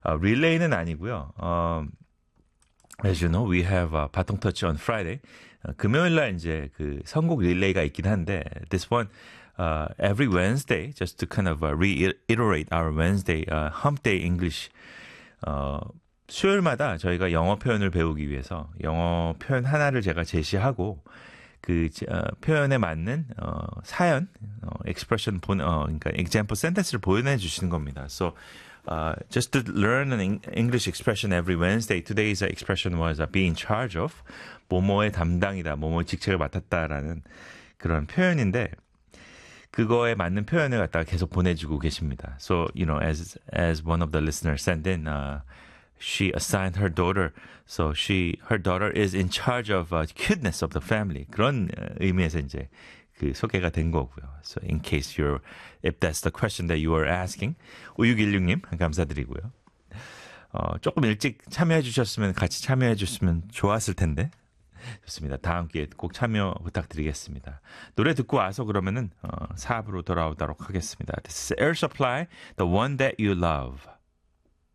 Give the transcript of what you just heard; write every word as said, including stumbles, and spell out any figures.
어, 릴레이는 아니고요. 어, as you know, we have a 바통 터치 on Friday. 어, 금요일 날 이제 그 선곡 릴레이가 있긴 한데 this one uh, every Wednesday just to kind of uh, reiterate our Wednesday uh, hump day English 어, 수요일마다 저희가 영어 표현을 배우기 위해서 영어 표현 하나를 제가 제시하고 그 어, 표현에 맞는 어, 사연, 어, expression 본, 어, 그러니까 example sentence를 보내 주시는 겁니다. So uh, just to learn an English expression every Wednesday, today's expression was uh, be in charge of 뭐뭐의 담당이다, 뭐뭐의 직책을 맡았다라는 그런 표현인데. 그거에 맞는 표현을 갖다가 계속 보내주고 계십니다. So, you know, as as one of the listeners sent in, uh, she assigned her daughter. So she, her daughter is in charge of uh, cuteness of the family. 그런 의미에서 이제 그 소개가 된 거고요. So in case you're, if that's the question that you are asking, 오육일육님 감사드리고요. 어, 조금 일찍 참여해 주셨으면 같이 참여해 주셨으면 좋았을 텐데. 좋습니다. 다음 기회에 꼭 참여 부탁드리겠습니다. 노래 듣고 와서 그러면은 어, 사 부로 돌아오도록 하겠습니다. This is Air Supply, The One That You Love.